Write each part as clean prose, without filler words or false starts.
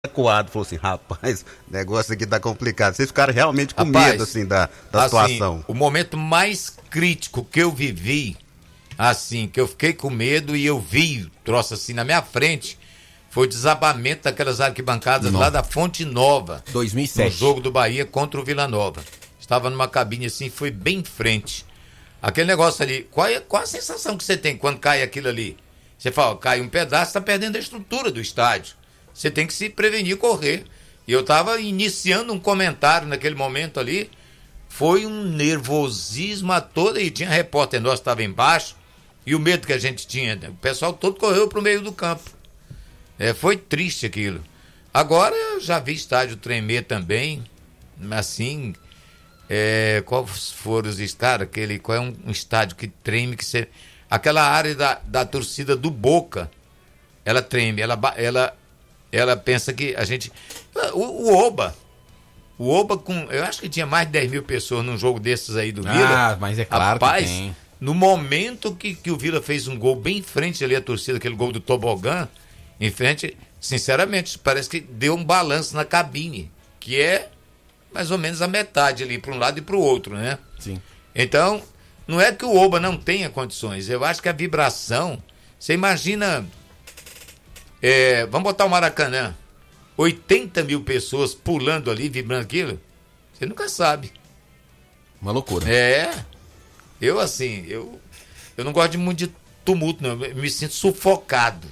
acuado, falou assim, rapaz, o negócio aqui tá complicado. Vocês ficaram realmente com Rapaz, medo, assim, da assim, situação. O momento mais crítico que eu vivi, assim, que eu fiquei com medo e eu vi o troço assim na minha frente, foi o desabamento daquelas arquibancadas lá da Fonte Nova. 2007. No jogo do Bahia contra o Vila Nova. Estava numa cabine assim, foi bem em frente. Aquele negócio ali, qual a sensação que você tem quando cai aquilo ali? Você fala, cai um pedaço, está perdendo a estrutura do estádio. Você tem que se prevenir e correr. E eu estava iniciando um comentário naquele momento ali. Foi um nervosismo a toda. E tinha repórter nosso que estava embaixo. E o medo que a gente tinha. O pessoal todo correu para o meio do campo. Foi triste aquilo. Agora eu já vi estádio tremer também. Assim, quais foram os estádios? Qual é um estádio que treme? Aquela área da torcida do Boca, ela treme. Ela pensa que a gente... O Oba eu acho que tinha mais de 10 mil pessoas num jogo desses aí do Vila. Ah, mas é claro. Rapaz, que tem. No momento que o Vila fez um gol bem em frente ali, a torcida, aquele gol do Tobogã, em frente, sinceramente, parece que deu um balanço na cabine, que é mais ou menos a metade ali, para um lado e para o outro, né? Sim. Então, não é que o Oba não tenha condições, eu acho que a vibração, você imagina... vamos botar o Maracanã, 80 mil pessoas pulando ali, vibrando aquilo, você nunca sabe. Uma loucura. Eu não gosto muito de tumulto, não, eu me sinto sufocado.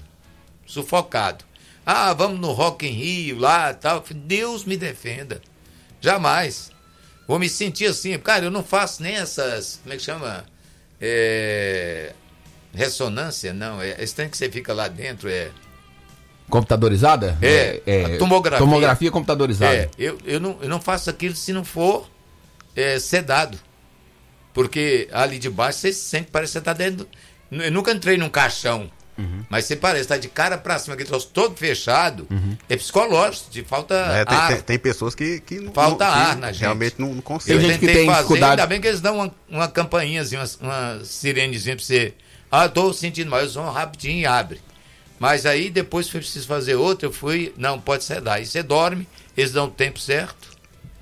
Ah, vamos no Rock in Rio lá, tal, Deus me defenda, jamais. Vou me sentir assim, cara, eu não faço nem essas, como é que chama? Ressonância, não, esse trem que você fica lá dentro, Computadorizada? A tomografia. Tomografia computadorizada. Eu não faço aquilo se não for sedado. Porque ali de baixo você sente, parece que você está dentro. Eu nunca entrei num caixão, mas você parece estar de cara para cima, aquele troço todo fechado. É psicológico, de falta ar. Tem pessoas que falta ar na gente. Realmente não conseguem. Tem gente que tem dificuldade. Ainda bem que eles dão uma campainhazinha, uma sirenezinha para você. Ah, eu tô sentindo mal, eles vão rapidinho e abre. Mas aí depois foi preciso fazer outra, eu fui, não, pode sedar. Aí você dorme, eles dão o tempo certo.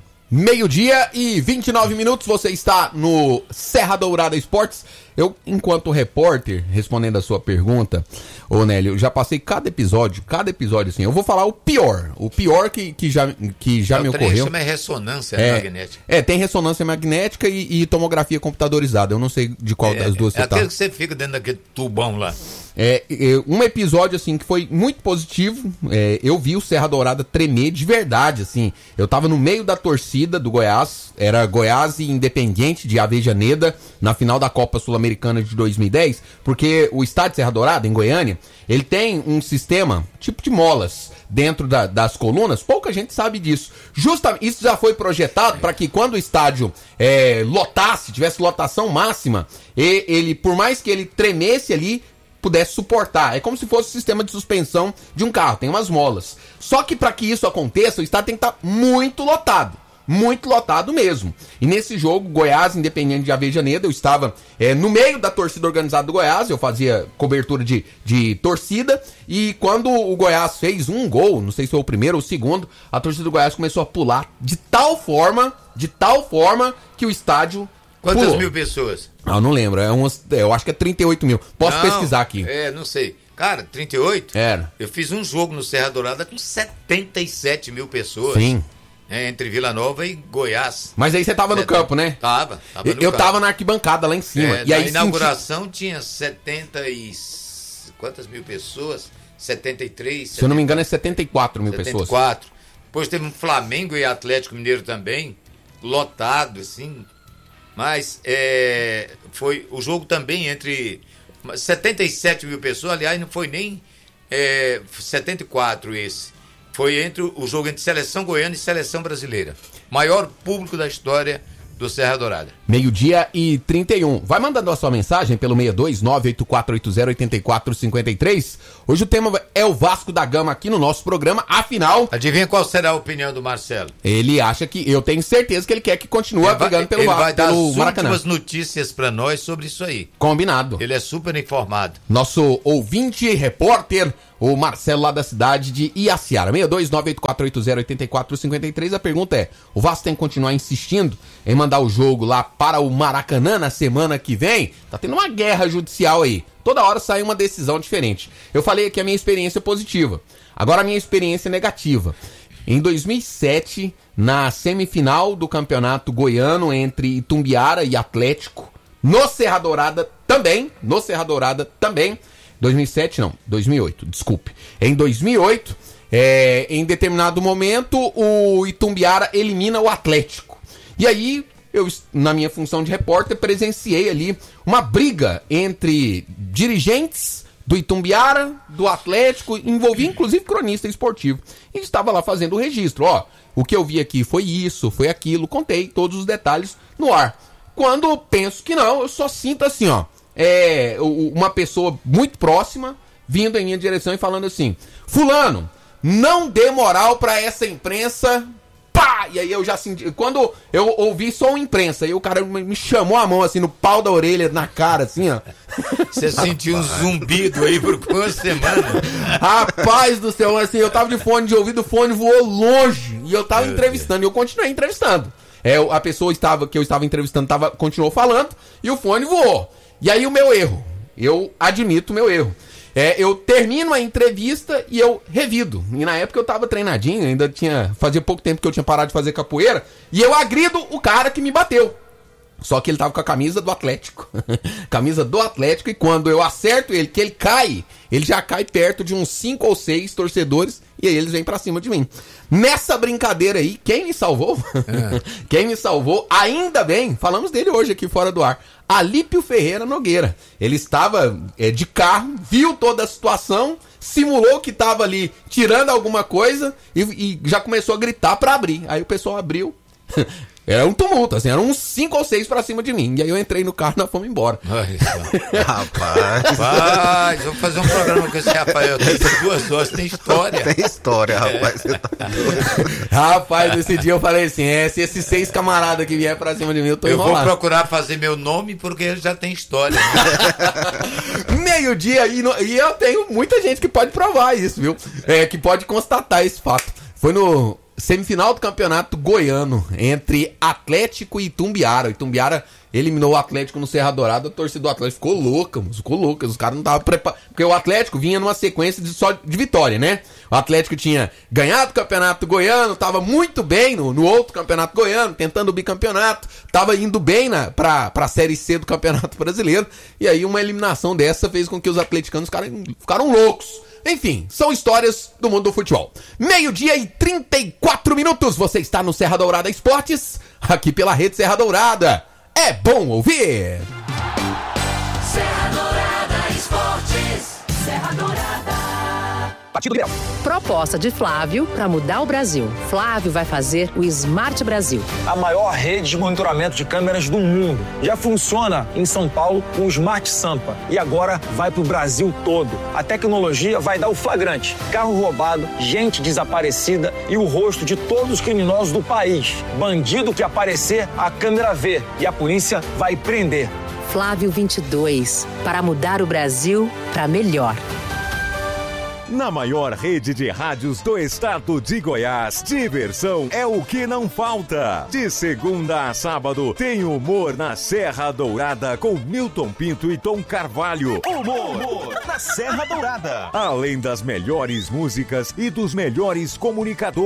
12:29, você está no Serra Dourada Esportes. Eu, enquanto repórter, respondendo a sua pergunta, ô Nélio, eu já passei cada episódio assim, eu vou falar o pior que já me ocorreu. Chama ressonância magnética. Tem ressonância magnética e tomografia computadorizada, eu não sei de qual das duas você tá. Aquele que você fica dentro daquele tubão lá. Um episódio, assim, que foi muito positivo. Eu vi o Serra Dourada tremer de verdade, assim. Eu tava no meio da torcida do Goiás, era Goiás e Independiente de Avejaneda, na final da Copa Sul-Americana de 2010, porque o estádio Serra Dourada, em Goiânia, ele tem um sistema, tipo de molas, dentro das colunas. Pouca gente sabe disso. Isso já foi projetado para que quando o estádio lotasse, tivesse lotação máxima, ele, por mais que ele tremesse ali, pudesse suportar. É como se fosse o sistema de suspensão de um carro, tem umas molas. Só que para que isso aconteça, o estádio tem que estar muito lotado mesmo. E nesse jogo, Goiás, Independente de Avejaneda, eu estava no meio da torcida organizada do Goiás, eu fazia cobertura de torcida, e quando o Goiás fez um gol, não sei se foi o primeiro ou o segundo, a torcida do Goiás começou a pular de tal forma que o estádio Quantas pulou. mil pessoas? Eu não lembro, eu acho que é 38 mil. Posso pesquisar aqui. Não sei. Cara, 38? Era. Eu fiz um jogo no Serra Dourada com 77 mil pessoas. Sim. Entre Vila Nova e Goiás. Mas aí você tava no campo, né? Tava no eu campo. Tava na arquibancada lá em cima. E na aí inauguração tinha 70 e... Quantas mil pessoas? 73? Se eu não me engano é 74 mil 74. pessoas. Depois teve um Flamengo e Atlético Mineiro também, lotado, assim... Mas foi o jogo também entre 77 mil pessoas, aliás, não foi nem 74 esse. Foi o jogo entre Seleção Goiana e Seleção Brasileira. Maior público da história do Serra Dourada. 12:31. Vai mandando a sua mensagem pelo 62984808453. Hoje o tema é o Vasco da Gama aqui no nosso programa. Afinal, adivinha qual será a opinião do Marcelo? Ele acha que, eu tenho certeza que ele quer que continue brigando pelo Vasco, vai dar pelo as Maracanã. últimas notícias pra nós sobre isso aí. Combinado. Ele é super informado. Nosso ouvinte, repórter, o Marcelo lá da cidade de Iaciara. 62984808453. A pergunta é, o Vasco tem que continuar insistindo em mandar o jogo lá para o Maracanã na semana que vem? Tá tendo uma guerra judicial aí. Toda hora sai uma decisão diferente. Eu falei aqui a minha experiência positiva. Agora a minha experiência negativa. Em 2007, na semifinal do campeonato goiano entre Itumbiara e Atlético, no Serra Dourada também, 2007 não, 2008, desculpe. Em 2008, em determinado momento, o Itumbiara elimina o Atlético. E aí, eu, na minha função de repórter, presenciei ali uma briga entre dirigentes do Itumbiara, do Atlético, envolvia inclusive cronista esportivo. E estava lá fazendo o registro. Ó, o que eu vi aqui foi isso, foi aquilo, contei todos os detalhes no ar. Quando eu penso que não, eu só sinto assim, ó, uma pessoa muito próxima vindo em minha direção e falando assim: fulano, não dê moral pra essa imprensa. Pá! E aí eu já senti, quando eu ouvi só uma imprensa, e o cara me chamou a mão assim no pau da orelha, na cara assim, ó. Você sentiu um zumbido aí por uma semana? Rapaz do céu, assim, eu tava de fone de ouvido, o fone voou longe e eu tava entrevistando, e eu continuei entrevistando. A pessoa que eu estava entrevistando continuou falando e o fone voou. E aí o meu erro, eu admito o meu erro. Eu termino a entrevista e eu revido. E na época eu tava treinadinho, fazia pouco tempo que eu tinha parado de fazer capoeira, e eu agrido o cara que me bateu. Só que ele tava com a camisa do Atlético. Camisa do Atlético, e quando eu acerto ele, que ele cai, ele já cai perto de uns 5 ou 6 torcedores, e aí eles vêm pra cima de mim. Nessa brincadeira aí, quem me salvou? Quem me salvou, ainda bem, falamos dele hoje aqui fora do ar, Alípio Ferreira Nogueira. Ele estava de carro, viu toda a situação, simulou que estava ali tirando alguma coisa e já começou a gritar pra abrir. Aí o pessoal abriu. Era um tumulto, assim, eram uns 5 ou 6 pra cima de mim. E aí eu entrei no carro e nós fomos embora. Rapaz, vamos fazer um programa com esse Rafael. Tem 2 horas, tem história. Tem história, rapaz. Rapaz, nesse dia eu falei assim, se esses 6 camaradas que vierem pra cima de mim, eu tô enrolado. Eu vou procurar fazer meu nome porque ele já tem história. Né? Meio-dia, e eu tenho muita gente que pode provar isso, viu? Que pode constatar esse fato. Foi no semifinal do campeonato goiano entre Atlético e Itumbiara. O Itumbiara eliminou o Atlético no Serra Dourada. A torcida do Atlético ficou louca. Os caras não estavam preparados. Porque o Atlético vinha numa sequência de vitória, né? O Atlético tinha ganhado o campeonato goiano, estava muito bem no outro campeonato goiano, tentando o bicampeonato, estava indo bem pra Série C do Campeonato Brasileiro. E aí uma eliminação dessa fez com que os atleticanos ficaram loucos. Enfim, são histórias do mundo do futebol. 12:34. Você está no Serra Dourada Esportes, aqui pela Rede Serra Dourada. É bom ouvir! Serra Dourada Esportes. Serra Dourada. Partido Liberal. Proposta de Flávio para mudar o Brasil. Flávio vai fazer o Smart Brasil. A maior rede de monitoramento de câmeras do mundo. Já funciona em São Paulo com o Smart Sampa. E agora vai para o Brasil todo. A tecnologia vai dar o flagrante. Carro roubado, gente desaparecida e o rosto de todos os criminosos do país. Bandido que aparecer, a câmera vê. E a polícia vai prender. Flávio 22. Para mudar o Brasil para melhor. Na maior rede de rádios do estado de Goiás, diversão é o que não falta. De segunda a sábado, tem humor na Serra Dourada com Milton Pinto e Tom Carvalho. Humor na Serra Dourada. Além das melhores músicas e dos melhores comunicadores.